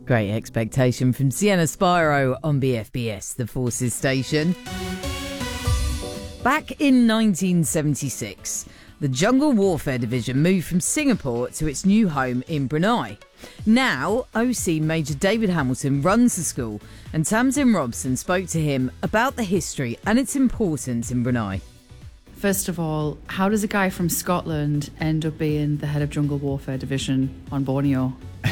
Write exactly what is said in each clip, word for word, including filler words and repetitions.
Great Expectation from Sienna Spiro on B F B S, the Forces Station. Back in nineteen seventy-six, the Jungle Warfare Division moved from Singapore to its new home in Brunei. Now, O C Major David Hamilton runs the school, and Tamsin Robson spoke to him about the history and its importance in Brunei. First of all, how does a guy from Scotland end up being the head of Jungle Warfare Division on Borneo?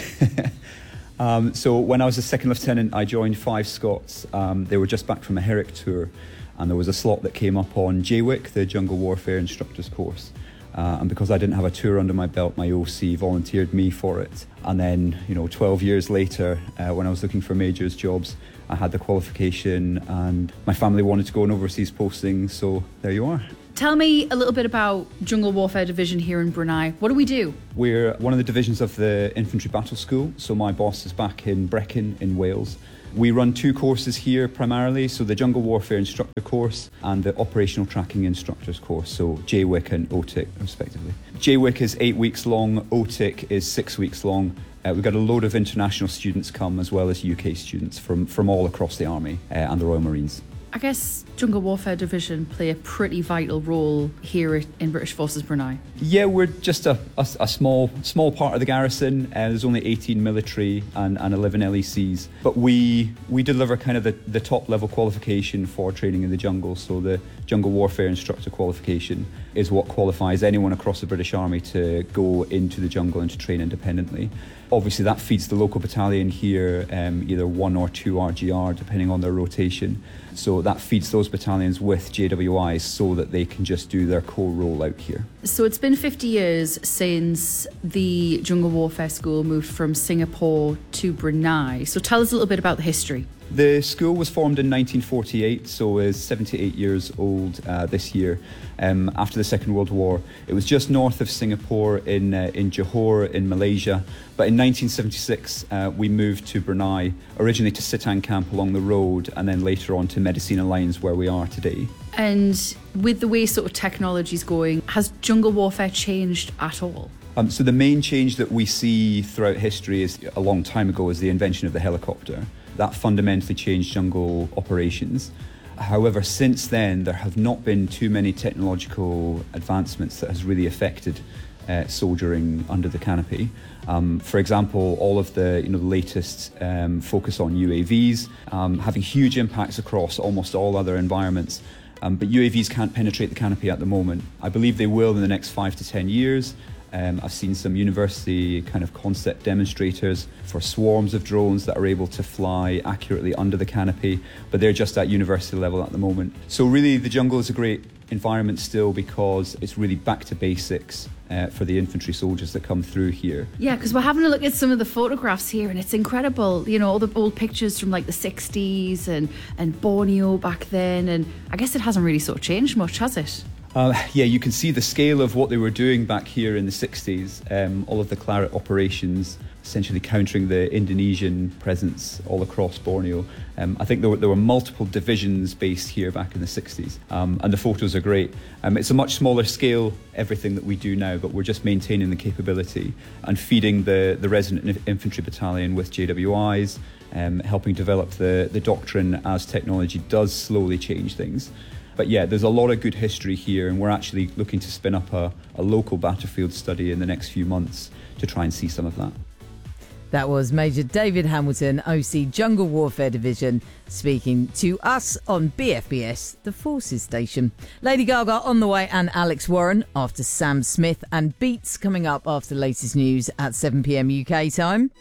um, so when I was a second lieutenant, I joined Five Scots. Um, they were just back from a Herrick tour, and there was a slot that came up on J W I C, the Jungle Warfare Instructors course. Uh, and because I didn't have a tour under my belt, my O C volunteered me for it. And then, you know, twelve years later, uh, when I was looking for majors jobs, I had the qualification and my family wanted to go on overseas posting, so there you are. Tell me a little bit about Jungle Warfare Division here in Brunei. What do we do? We're one of the divisions of the Infantry Battle School, so my boss is back in Brecon in Wales. We run two courses here primarily, so the Jungle Warfare Instructor course and the Operational Tracking Instructors course, so J W I C and O T I C respectively. J W I C is eight weeks long, O T I C is six weeks long. Uh, we've got a load of international students come as well as U K students from, from all across the Army uh, and the Royal Marines. I guess Jungle Warfare Division play a pretty vital role here in British Forces Brunei. Yeah, we're just a, a, a small small part of the garrison. Uh, there's only eighteen military and, and eleven L E Cs. But we we deliver kind of the, the top level qualification for training in the jungle. So the Jungle Warfare Instructor qualification is what qualifies anyone across the British Army to go into the jungle and to train independently. Obviously that feeds the local battalion here, um, either one or two R G R depending on their rotation. So that feeds those battalions with J W Is so that they can just do their core role out here. So it's been fifty years since the Jungle Warfare School moved from Singapore to Brunei. So tell us a little bit about the history. The school was formed in nineteen forty-eight, so is seventy-eight years old uh, this year, um, after the Second World War. It was just north of Singapore in uh, in Johor in Malaysia. But in nineteen seventy-six, uh, we moved to Brunei, originally to Sitang Camp along the road, and then later on to Medicina Lines, where we are today. And with the way sort of technology's going, has jungle warfare changed at all? Um, so the main change that we see throughout history is a long time ago is the invention of the helicopter. That fundamentally changed jungle operations. However, since then, there have not been too many technological advancements that has really affected uh, soldiering under the canopy. Um, for example, all of the you know the latest um, focus on U A Vs, um, having huge impacts across almost all other environments. Um, but U A Vs can't penetrate the canopy at the moment. I believe they will in the next five to ten years. Um, I've seen some university kind of concept demonstrators for swarms of drones that are able to fly accurately under the canopy, but they're just at university level at the moment. So really the jungle is a great environment still because it's really back to basics uh, for the infantry soldiers that come through here. Yeah, because we're having a look at some of the photographs here and it's incredible, you know, all the old pictures from like the sixties and, and Borneo back then, and I guess it hasn't really sort of changed much, has it? Uh, yeah, you can see the scale of what they were doing back here in the sixties, um, all of the Claret operations, essentially countering the Indonesian presence all across Borneo. Um, I think there were, there were multiple divisions based here back in the sixties, um, and the photos are great. Um, it's a much smaller scale, everything that we do now, but we're just maintaining the capability and feeding the, the resident infantry battalion with J W Is, um, helping develop the, the doctrine as technology does slowly change things. But yeah, there's a lot of good history here, and we're actually looking to spin up a, a local battlefield study in the next few months to try and see some of that. That was Major David Hamilton, O C Jungle Warfare Division, speaking to us on B F B S, the Forces Station. Lady Gaga on the way and Alex Warren after Sam Smith, and Beats coming up after the latest news at seven p m U K time.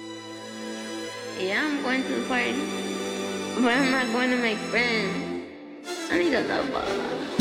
Yeah, I'm going to the party, but I'm not going to make friends. I need a love ball.